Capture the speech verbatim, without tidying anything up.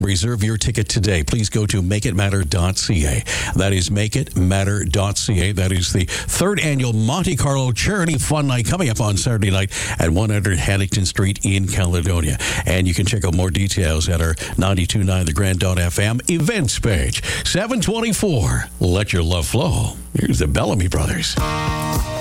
Reserve your ticket today. Please go to make it matter dot c a. That is make it matter dot c a. That is the third annual Monte Carlo Charity Fun Night coming up on Saturday night at one hundred Haddington Street in Caledonia. And you can check out more details at our ninety-two point nine The Grand dot f m events page. seven twenty-four. Let your love flow. Here's the Bellamy Brothers.